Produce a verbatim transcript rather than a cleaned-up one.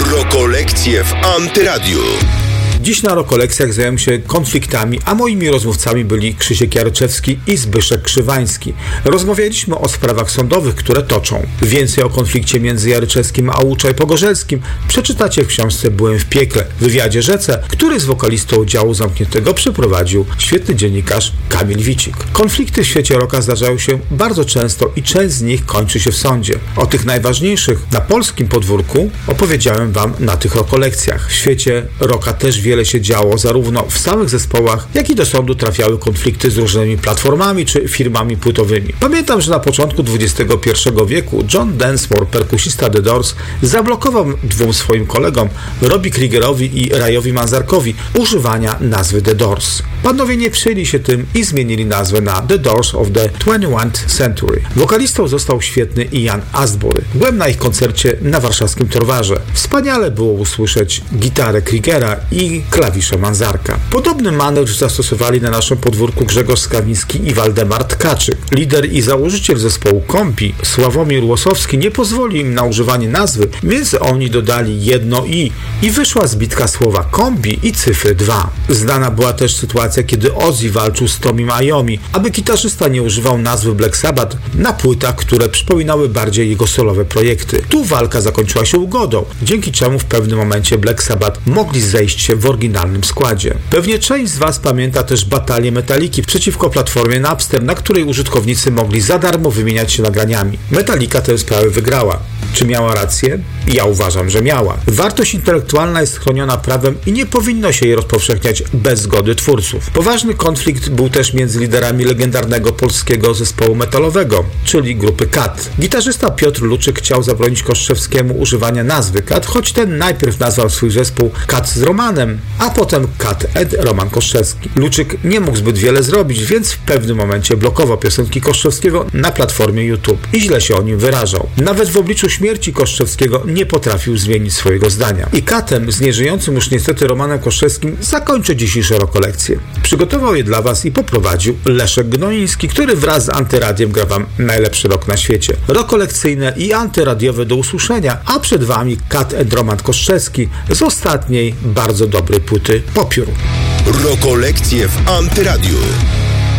Rokolekcje w Antyradiu. Dziś na Rokolekcjach zająłem się konfliktami, a moimi rozmówcami byli Krzysiek Jaryczewski i Zbyszek Krzywański. Rozmawialiśmy o sprawach sądowych, które toczą. Więcej o konflikcie między Jaryczewskim a Łuczaj Pogorzelskim przeczytacie w książce Byłem w piekle, wywiadzie Rzece, który z wokalistą Działu Zamkniętego przeprowadził świetny dziennikarz Kamil Wicik. Konflikty w świecie rocka zdarzają się bardzo często i część z nich kończy się w sądzie. O tych najważniejszych na polskim podwórku opowiedziałem Wam na tych Rokolekcjach. W świecie rocka też wiele się działo, zarówno w samych zespołach, jak i do sądu trafiały konflikty z różnymi platformami czy firmami płytowymi. Pamiętam, że na początku dwudziestego pierwszego wieku John Densmore, perkusista The Doors, zablokował dwóm swoim kolegom, Robbie Kriegerowi i Rayowi Manzarkowi, używania nazwy The Doors. Panowie nie przyjęli się tym i zmienili nazwę na The Doors of the twentieth Century. Wokalistą został świetny Ian Astbury. Byłem na ich koncercie na warszawskim Torwarze. Wspaniale było usłyszeć gitarę Kriegera i klawisze Manzarka. Podobny manewr zastosowali na naszym podwórku Grzegorz Skawiński i Waldemar Tkaczyk. Lider i założyciel zespołu Kombi, Sławomir Łosowski, nie pozwolił im na używanie nazwy, więc oni dodali jedno i i wyszła zbitka słowa Kombi i cyfry dwa. Znana była też sytuacja, kiedy Ozzy walczył z Tommy Iommi, aby gitarzysta nie używał nazwy Black Sabbath na płytach, które przypominały bardziej jego solowe projekty. Tu walka zakończyła się ugodą, dzięki czemu w pewnym momencie Black Sabbath mogli zejść się w oryginalnym składzie. Pewnie część z Was pamięta też batalię Metaliki przeciwko platformie Napster, na której użytkownicy mogli za darmo wymieniać się nagraniami. Metallica tę sprawę wygrała. Czy miała rację? Ja uważam, że miała. Wartość intelektualna jest chroniona prawem i nie powinno się jej rozpowszechniać bez zgody twórców. Poważny konflikt był też między liderami legendarnego polskiego zespołu metalowego, czyli grupy Kat. Gitarzysta Piotr Luczyk chciał zabronić Koszczewskiemu używania nazwy Kat, choć ten najpierw nazwał swój zespół Kat z Romanem, a potem Kat and Roman Koszczewski. Luczyk nie mógł zbyt wiele zrobić, więc w pewnym momencie blokował piosenki Koszczewskiego na platformie YouTube i źle się o nim wyrażał. Nawet w obliczu śmierci Koszczewskiego nie potrafił zmienić swojego zdania. I Katem, z nieżyjącym już niestety Romanem Koszczewskim, zakończę dzisiejsze Rokolekcje. Przygotował je dla Was i poprowadził Leszek Gnoiński, który wraz z Antyradiem gra Wam najlepszy rok na świecie. Rokolekcyjne i antyradiowe do usłyszenia, a przed Wami Kat and Roman Koszczewski z ostatniej, bardzo dobrej płyty Popiór. Rokolekcje w Antyradiu.